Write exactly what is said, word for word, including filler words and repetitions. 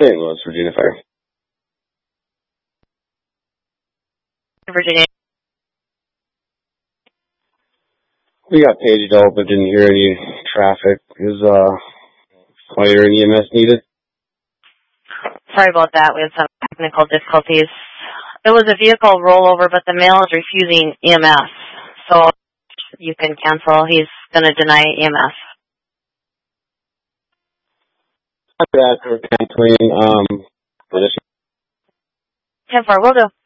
Saint Louis, Virginia Fire. Virginia. We got paged out, but didn't hear any traffic. Is uh, fire and E M S needed? Sorry about that. We had some technical difficulties. It was a vehicle rollover, but the male is refusing E M S. So you can cancel. He's going to deny E M S. After that, we're canceling. Um, for this. ten four, will do.